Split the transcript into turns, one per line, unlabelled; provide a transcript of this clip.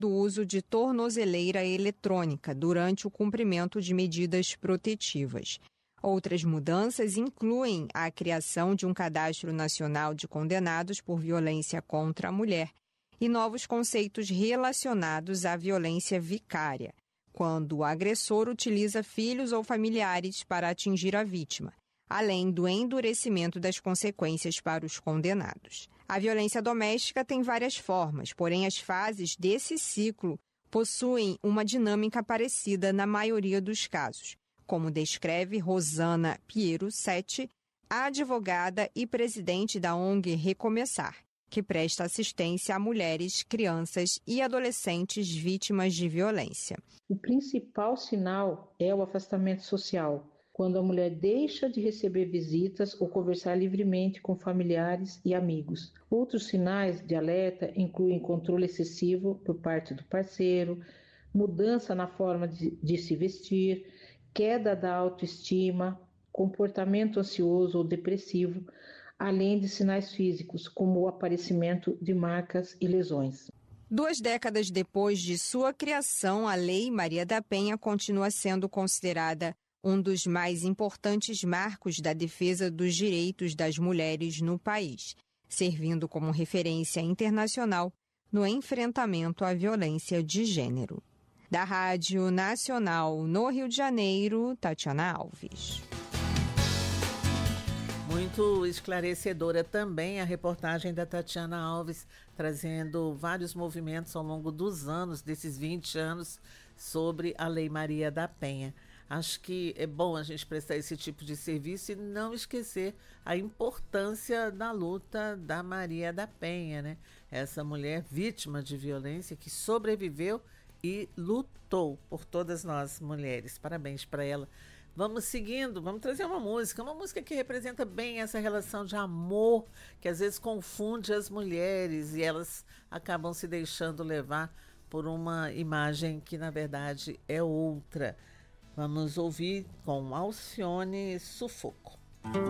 do uso de tornozeleira eletrônica durante o cumprimento de medidas protetivas. Outras mudanças incluem a criação de um cadastro nacional de condenados por violência contra a mulher e novos conceitos relacionados à violência vicária, quando o agressor utiliza filhos ou familiares para atingir a vítima, além do endurecimento das consequências para os condenados. A violência doméstica tem várias formas, porém as fases desse ciclo possuem uma dinâmica parecida na maioria dos casos, como descreve Rosana Piero Setti, advogada e presidente da ONG Recomeçar, que presta assistência a mulheres, crianças e adolescentes vítimas de violência.
O principal sinal é o afastamento social, quando a mulher deixa de receber visitas ou conversar livremente com familiares e amigos. Outros sinais de alerta incluem controle excessivo por parte do parceiro, mudança na forma de se vestir, queda da autoestima, comportamento ansioso ou depressivo, além de sinais físicos, como o aparecimento de marcas e lesões.
2 décadas depois de sua criação, a Lei Maria da Penha continua sendo considerada um dos mais importantes marcos da defesa dos direitos das mulheres no país, servindo como referência internacional no enfrentamento à violência de gênero. Da Rádio Nacional no Rio de Janeiro, Tatiana Alves.
Muito esclarecedora também a reportagem da Tatiana Alves, trazendo vários movimentos ao longo dos anos, desses 20 anos, sobre a Lei Maria da Penha. Acho que é bom a gente prestar esse tipo de serviço e não esquecer a importância da luta da Maria da Penha, né? Essa mulher vítima de violência que sobreviveu e lutou por todas nós mulheres. Parabéns para ela. Vamos seguindo, vamos trazer uma música que representa bem essa relação de amor que às vezes confunde as mulheres e elas acabam se deixando levar por uma imagem que na verdade é outra. Vamos ouvir com Alcione Sufoco.